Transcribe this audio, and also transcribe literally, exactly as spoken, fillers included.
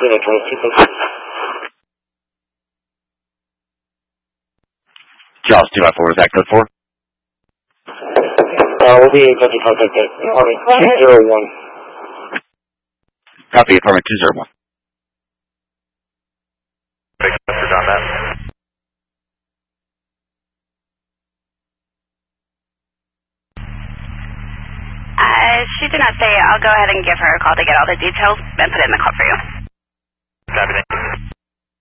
Kilo twenty-two, thank you. Charles two five four, is that code four? Uh, we'll be in touch with contact at Army two zero one. Copy, apartment two zero one. Big message on that. Uh, she did not say. I'll go ahead and give her a call to get all the details and put it in the call for you. Copy, thank you.